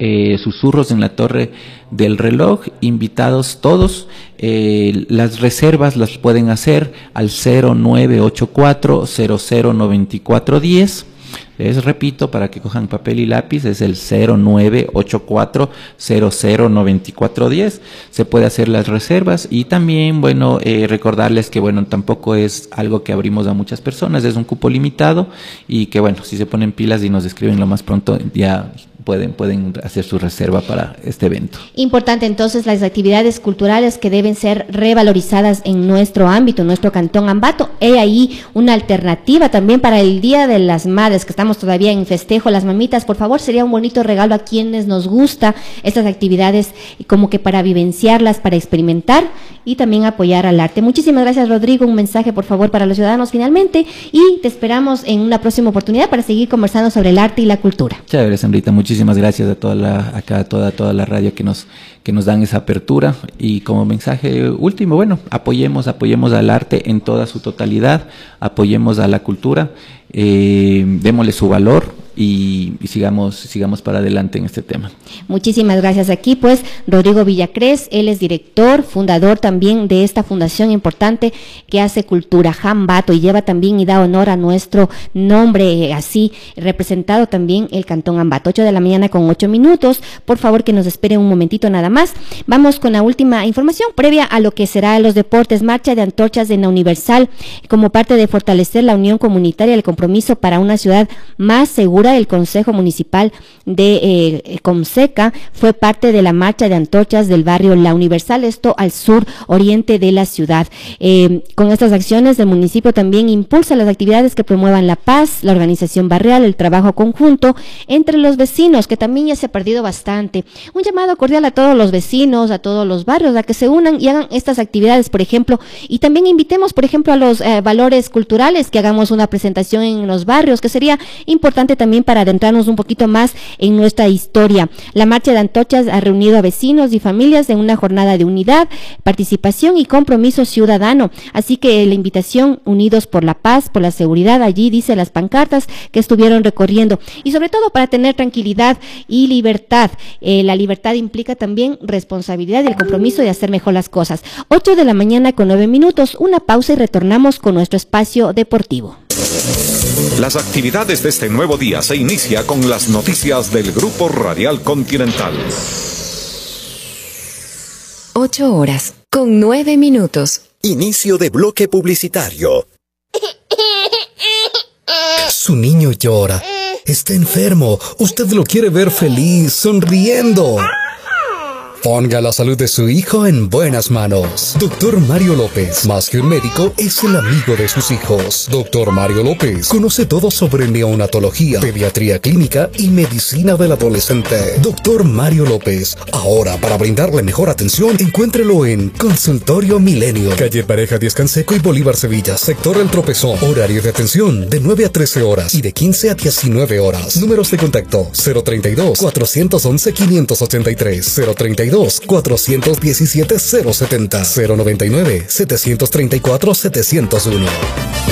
Susurros en la Torre del Reloj, invitados todos. Las reservas las pueden hacer al 0984 009410. Les repito, para que cojan papel y lápiz, es el 0984 009410. Se puede hacer las reservas y también, bueno, recordarles que, bueno, tampoco es algo que abrimos a muchas personas, es un cupo limitado y que, bueno, si se ponen pilas y nos escriben lo más pronto, ya pueden hacer su reserva para este evento. Importante entonces las actividades culturales que deben ser revalorizadas en nuestro ámbito, en nuestro cantón Ambato. Hay ahí una alternativa también para el Día de las Madres, que estamos todavía en festejo. Las mamitas, por favor, sería un bonito regalo a quienes nos gusta estas actividades, como que para vivenciarlas, para experimentar y también apoyar al arte. Muchísimas gracias, Rodrigo. Un mensaje, por favor, para los ciudadanos finalmente, y te esperamos en una próxima oportunidad para seguir conversando sobre el arte y la cultura. Chévere, Sambrita, muchísimas gracias a toda la radio que nos dan esa apertura. Y como mensaje último, bueno, apoyemos al arte en toda su totalidad, apoyemos a la cultura, démosle su valor y sigamos para adelante en este tema. Muchísimas gracias. Aquí pues Rodrigo Villacrés, él es director, fundador también de esta fundación importante que hace cultura, Ambato, y lleva también y da honor a nuestro nombre, así representado también el Cantón Ambato. 8 de la mañana con 8 minutos, por favor que nos esperen un momentito nada más. Vamos con la última información previa a lo que será los deportes. Marcha de antorchas en la Universal como parte de fortalecer la unión comunitaria y el compromiso para una ciudad más segura. El Consejo Municipal de Comseca fue parte de la marcha de antorchas del barrio La Universal, esto al sur oriente de la ciudad. Con estas acciones el municipio también impulsa las actividades que promuevan la paz, la organización barrial, el trabajo conjunto entre los vecinos, que también ya se ha perdido bastante. Un llamado cordial a todos los vecinos, a todos los barrios, a que se unan y hagan estas actividades, por ejemplo, y también invitemos, por ejemplo, a los valores culturales, que hagamos una presentación en los barrios, que sería importante también para adentrarnos un poquito más en nuestra historia. La marcha de antorchas ha reunido a vecinos y familias en una jornada de unidad, participación y compromiso ciudadano. Así que la invitación, unidos por la paz, por la seguridad, allí dice las pancartas que estuvieron recorriendo, y sobre todo para tener tranquilidad y libertad. La libertad implica también responsabilidad y el compromiso de hacer mejor las cosas. 8 de la mañana con 9 minutos, una pausa y retornamos con nuestro espacio deportivo. Las actividades de este nuevo día se inicia con las noticias del Grupo Radial Continental. 8 horas con 9 minutos. Inicio de bloque publicitario. Su niño llora. Está enfermo. Usted lo quiere ver feliz, sonriendo. Ponga la salud de su hijo en buenas manos. Doctor Mario López, más que un médico, es el amigo de sus hijos. Doctor Mario López conoce todo sobre neonatología, pediatría clínica y medicina del adolescente. Doctor Mario López, ahora para brindarle mejor atención, encuéntrelo en Consultorio Milenio, calle Pareja Díaz Canseco y Bolívar Sevilla, sector El Tropezón. Horario de atención de 9 a 13 horas y de 15 a 19 horas. Números de contacto 032-411-583, 032-417-070, 099-734-701.